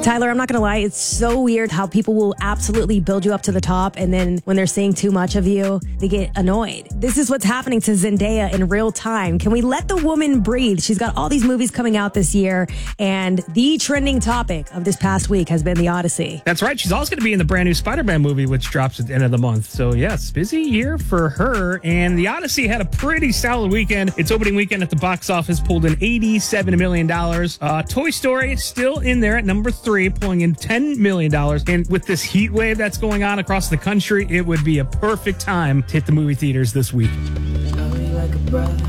Tyler, I'm not going to lie. It's so weird how people will absolutely build you up to the top, and then when they're seeing too much of you, they get annoyed. This is what's happening to Zendaya in real time. Can we let the woman breathe? She's got all these movies coming out this year, and the trending topic of this past week has been The Odyssey. That's right. She's also going to be in the brand new Spider-Man movie, which drops at the end of the month. So, yes, busy year for her. And The Odyssey had a pretty solid weekend. Its opening weekend at the box office pulled in $87 million. Toy Story is still in there at number 3, pulling in $10 million. And with this heat wave that's going on across the country, it would be a perfect time to hit the movie theaters this week. Love you like a brother.